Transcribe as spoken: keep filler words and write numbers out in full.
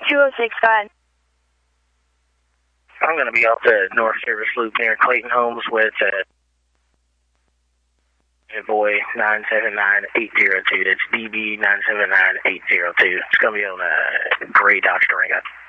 two oh six, go ahead. I'm going to be off the North Service Loop near Clayton Homes with uh, boy nine seven nine eight zero two. That's D B nine seven nine eight zero two. It's going to be on a gray Dodge Durango.